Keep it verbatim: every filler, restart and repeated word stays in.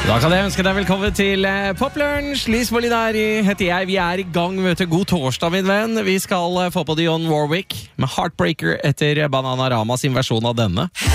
Da kan jeg ønske deg velkommen til Pop Lunch. Lise Molinari heter jeg. Vi er i gang, vet du. God torsdag, min venn. Vi skal få på Dionne Warwick med Heartbreaker etter Bananarama sin versjon av denne.